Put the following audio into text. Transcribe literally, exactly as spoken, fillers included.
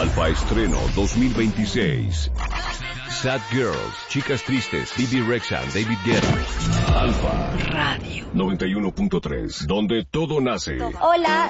Alfa Estreno dos mil veintiséis. Sad Girls, Chicas Tristes, Bibi Rexha, David Guetta. Alfa Radio noventa y uno punto tres, donde todo nace. Hola,